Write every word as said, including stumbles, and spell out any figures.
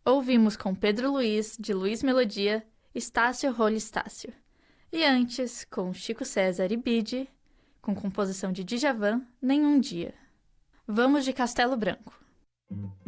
Ouvimos com Pedro Luiz, de Luiz Melodia, Estácio Rolho Estácio. E antes, com Chico César e Bide, com composição de Djavan, Nenhum Dia. Vamos de Castelo Branco.